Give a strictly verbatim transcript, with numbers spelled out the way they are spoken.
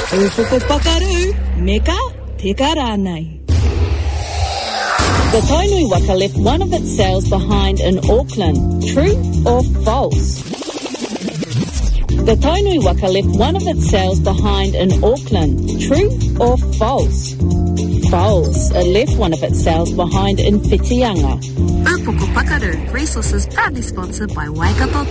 Ufoko pakaru, meka te karanei. The Tainui Waka left one of its sails behind in Auckland. True or false? The Tainui Waka left one of its sails behind in Auckland. True or false? False. It left one of its sails behind in Whitianga. Ufoko Pakaru, resources proudly sponsored by Waikato